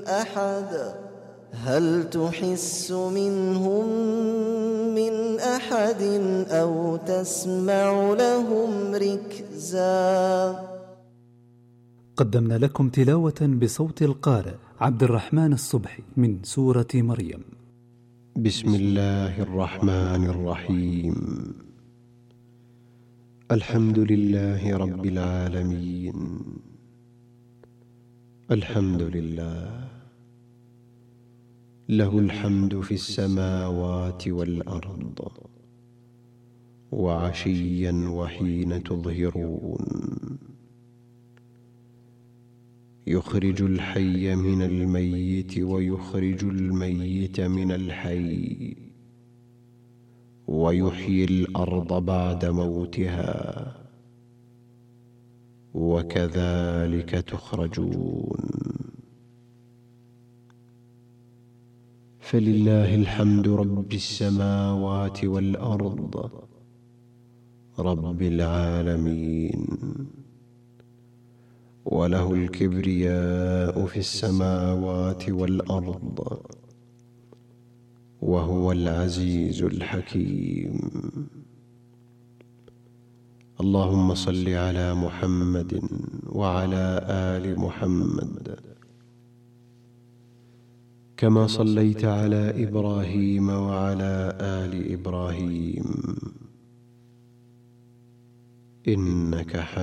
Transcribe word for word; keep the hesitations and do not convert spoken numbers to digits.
أحد هل تحس منهم من أحد أو تسمع لهم ركزا. قدمنا لكم تلاوة بصوت القارئ عبد الرحمن الصبحي من سورة مريم. بسم الله الرحمن الرحيم. الحمد لله رب العالمين. الحمد لله له الحمد في السماوات والأرض وعشيا وحين تظهرون، يخرج الحي من الميت ويخرج الميت من الحي، ويحيي الأرض بعد موتها، وكذلك تخرجون. فلله الحمد رب السماوات والأرض رب العالمين، وله الكبرياء في السماوات والأرض، وهو العزيز الحكيم. اللهم صل على محمد وعلى آل محمد كما صليت على إبراهيم وعلى آل إبراهيم إنك حميد